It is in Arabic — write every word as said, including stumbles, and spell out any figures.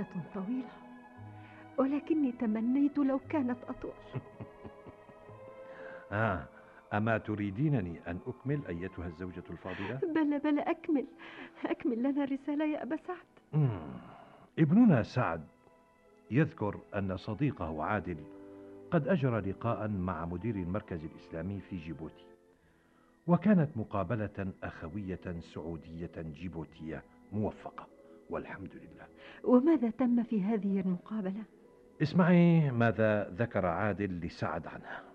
قصة طويلة، ولكني تمنيت لو كانت أطول. آه أما تريدينني أن أكمل أيتها الزوجة الفاضلة؟ بلى بلى، أكمل أكمل لنا الرسالة يا أبا سعد. مم. ابننا سعد يذكر أن صديقه عادل قد أجرى لقاء مع مدير المركز الإسلامي في جيبوتي، وكانت مقابلة أخوية سعودية جيبوتية موفقة والحمد لله. وماذا تم في هذه المقابلة؟ اسمعي ماذا ذكر عادل لسعد عنها.